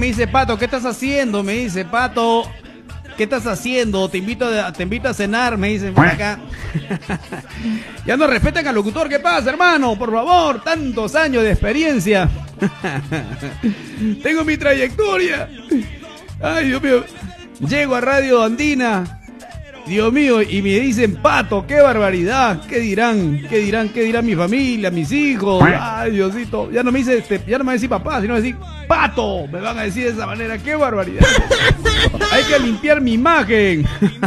me dice Pato, ¿qué estás haciendo? Me dice Pato, ¿qué estás haciendo? Te invito a cenar, me dicen por acá. Ya no respetan al locutor, ¿qué pasa, hermano? Por favor, tantos años de experiencia. Tengo mi trayectoria. Ay, Dios mío. Llego a Radio Andina, Dios mío, y me dicen Pato, qué barbaridad. ¿Qué dirán? ¿Qué dirán mi familia, mis hijos? Ay, Diosito. Ya no me dice, ya no me va a decir papá, sino me va a decir Pato. Me van a decir de esa manera, qué barbaridad. Hay que limpiar mi imagen.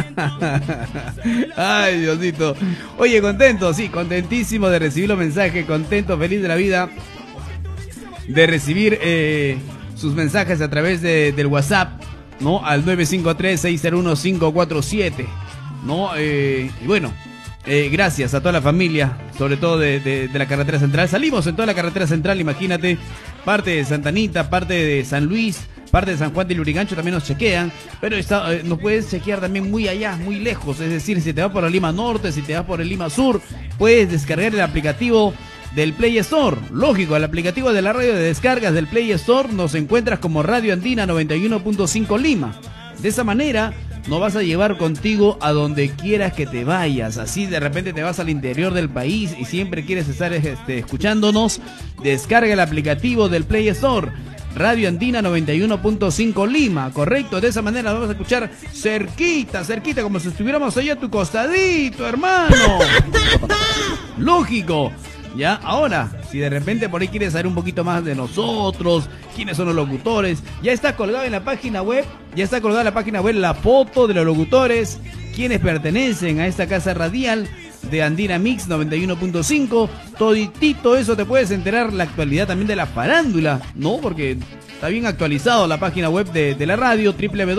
Ay, Diosito. Oye, contento, sí, contentísimo de recibir los mensajes, contento, feliz de la vida de recibir sus mensajes a través del WhatsApp, ¿no? Al 953-601-547, ¿no? Y bueno, gracias a toda la familia, sobre todo de la carretera central. Salimos en toda la carretera central, imagínate, parte de Santa Anita, parte de San Luis, parte de San Juan de Lurigancho también nos chequean, pero nos puedes chequear también muy allá, muy lejos, es decir, si te vas por el Lima Norte, si te vas por el Lima Sur, puedes descargar el aplicativo del Play Store. Lógico, el aplicativo de la radio de descargas del Play Store nos encuentras como Radio Andina 91.5 Lima. De esa manera nos vas a llevar contigo a donde quieras que te vayas. Así de repente te vas al interior del país y siempre quieres estar escuchándonos, descarga el aplicativo del Play Store. Radio Andina 91.5 Lima, correcto, de esa manera nos vamos a escuchar cerquita, como si estuviéramos ahí a tu costadito, hermano. Lógico. Ya, ahora, si de repente por ahí quieres saber un poquito más de nosotros, quiénes son los locutores, ya está colgado en la página web, la foto de los locutores, quienes pertenecen a esta casa radial de Andina Mix 91.5, toditito eso te puedes enterar, la actualidad también de la farándula, ¿no? Porque está bien actualizado la página web de la radio,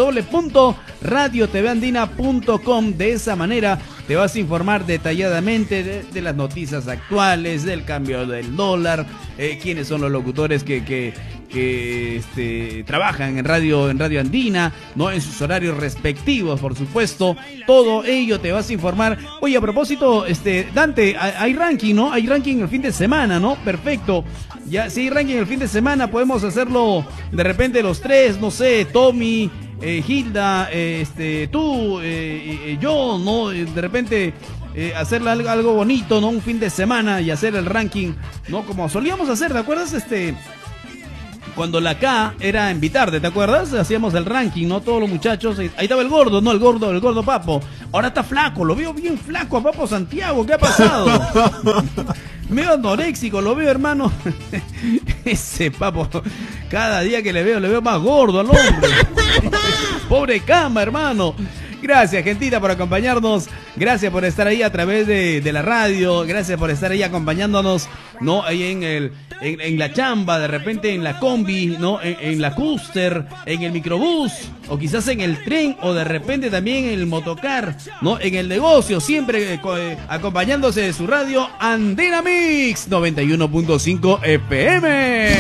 www.radiotvanDina.com. De esa manera te vas a informar detalladamente de las noticias actuales, del cambio del dólar, quiénes son los locutores que trabajan en radio Andina, ¿no? En sus horarios respectivos, por supuesto. Todo ello te vas a informar. Oye, a propósito, Dante, hay ranking, ¿no? Hay ranking el fin de semana, ¿no? Perfecto. Ya, si hay ranking el fin de semana, podemos hacerlo de repente los tres, no sé, Tommy, Hilda, tú, yo, ¿no? De repente hacerle algo bonito, ¿no? Un fin de semana y hacer el ranking, ¿no? Como solíamos hacer, ¿te acuerdas? Cuando la K era en Vitarde, ¿te acuerdas? Hacíamos el ranking, ¿no? Todos los muchachos. Ahí estaba el gordo, ¿no? El gordo Papo. Ahora está flaco, lo veo bien flaco a Papo Santiago. ¿Qué ha pasado? Medio anoréxico, lo veo, hermano. Ese Papo, cada día que le veo más gordo al hombre. Pobre cama, hermano. Gracias, gentita, por acompañarnos. Gracias por estar ahí a través de la radio. Gracias por estar ahí acompañándonos, ¿no? Ahí en la chamba, de repente en la combi, ¿no? En la cúster, en el microbús, o quizás en el tren, o de repente también en el motocar, ¿no? En el negocio, siempre acompañándose de su radio Andina Mix 91.5 FM.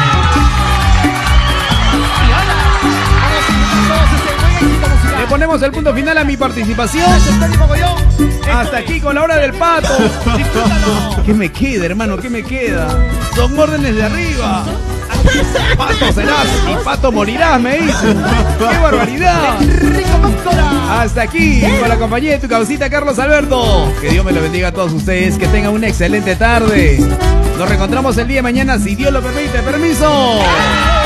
Le ponemos el punto final a mi participación. Hasta aquí con la hora del pato. ¿Qué me queda, hermano? ¿Qué me queda? Son órdenes de arriba. Pato serás y pato morirás, me dicen. ¡Qué barbaridad! Hasta aquí con la compañía de tu causita Carlos Alberto. Que Dios me lo bendiga a todos ustedes. Que tengan una excelente tarde. Nos reencontramos el día de mañana si Dios lo permite. ¡Permiso!